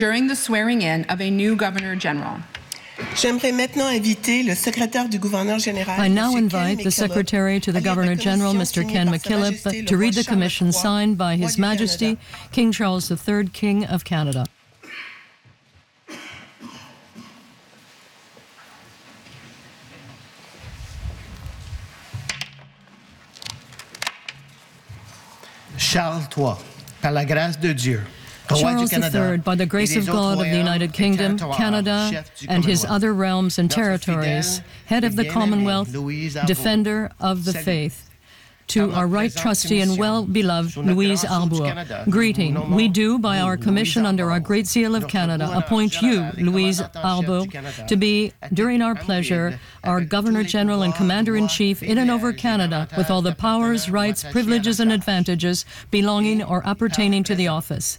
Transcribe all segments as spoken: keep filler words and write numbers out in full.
during the swearing-in of a new Governor General. J'aimerais maintenant inviter le secrétaire du gouverneur général. I now invite the Secretary to the Governor General, Mister Ken McKillop, to read the commission signed by His Majesty King Charles the Third, King of Canada. Charles the Third, par la grâce de Dieu. Charles the Third, by the grace of God of the United Kingdom, Canada, and his other realms and territories, head of the Commonwealth, defender of the faith, to our right trustee and well-beloved Louise Arbour. Greeting. We do, by our commission under our Great Seal of Canada, appoint you, Louise Arbour, to be, during our pleasure, our Governor-General and Commander-in-Chief in and over Canada, with all the powers, rights, privileges, and advantages belonging or appertaining to the office.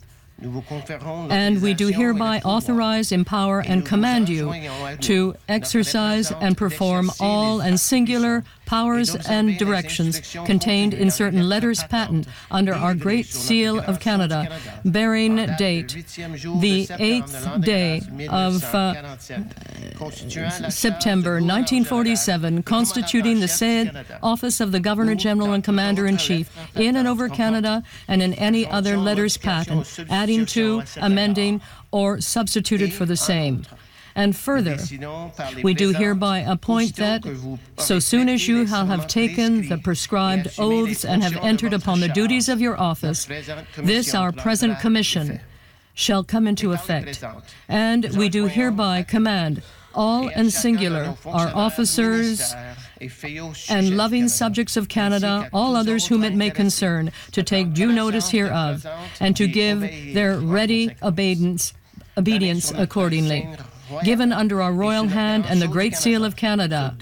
And we do hereby authorize, empower, and command you to exercise and perform all and singular powers and directions contained in certain letters patent under our Great Seal of Canada, bearing date the eighth day of uh, September nineteen forty-seven, constituting the said office of the Governor-General and Commander-in-Chief in and over Canada and in any other letters patent, adding to, amending, or substituted for the same. And further, we do hereby appoint that, so soon as you shall have taken the prescribed oaths and have entered upon the duties of your office, this our present commission shall come into effect. And we do hereby command all and singular, our officers and loving subjects of Canada, all others whom it may concern, to take due notice hereof, and to give their ready obedience, obedience accordingly. Given under our royal hand and the Great Seal of Canada,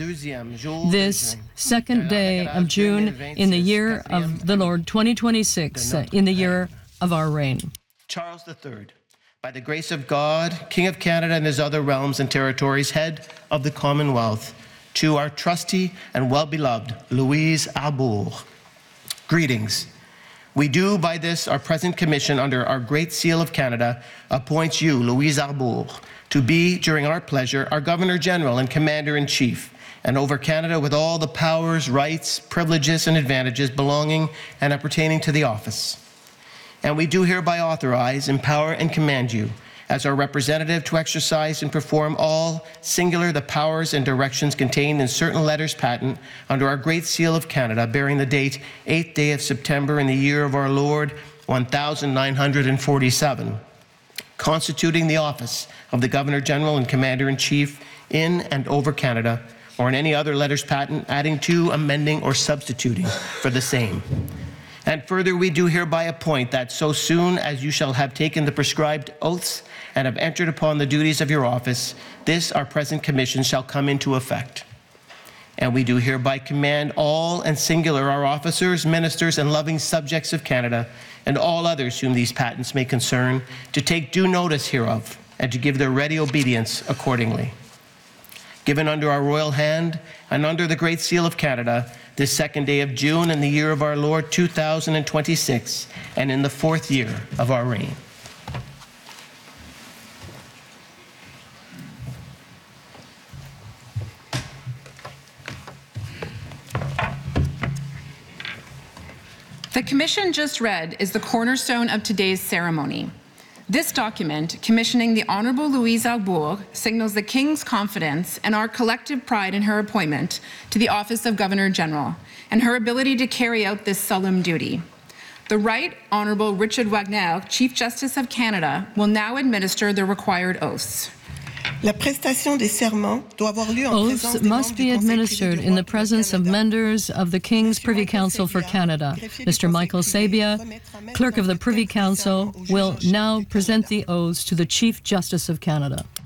this second day of June in the year of the Lord twenty twenty-six, in the year of our reign. Charles the Third, by the grace of God, King of Canada and his other realms and territories, head of the Commonwealth, to our trusty and well-beloved Louise Arbour. Greetings. We do by this our present commission under our Great Seal of Canada appoint you, Louise Arbour, to be, during our pleasure, our Governor-General and Commander-in-Chief, and over Canada with all the powers, rights, privileges, and advantages belonging and appertaining to the office. And we do hereby authorize, empower, and command you, as our representative, to exercise and perform all, singular, the powers and directions contained in certain letters patent under our Great Seal of Canada, bearing the date eighth day of September in the year of our Lord, one thousand nine hundred forty-seven, constituting the office of the Governor-General and Commander-in-Chief in and over Canada, or in any other letters patent, adding to, amending, or substituting for the same. And further, we do hereby appoint that so soon as you shall have taken the prescribed oaths and have entered upon the duties of your office, this our present commission shall come into effect. And we do hereby command all and singular our officers, ministers, and loving subjects of Canada, and all others whom these patents may concern, to take due notice hereof, and to give their ready obedience accordingly. Given under our royal hand and under the Great Seal of Canada, this second day of June in the year of our Lord two thousand twenty-six, and in the fourth year of our reign. The commission just read is the cornerstone of today's ceremony. This document, commissioning the Honorable Louise Arbour, signals the King's confidence and our collective pride in her appointment to the office of Governor-General and her ability to carry out this solemn duty. The Right Honorable Richard Wagner, Chief Justice of Canada, will now administer the required oaths. La prestation des serments doit avoir lieu en présence Oaths des must membres be du Conseil administered privé in the du presence of Canada. members of the King's Privy Council for Canada. Mister Michael Sabia, Clerk of the Privy Council, will now present the oaths to the Chief Justice of Canada.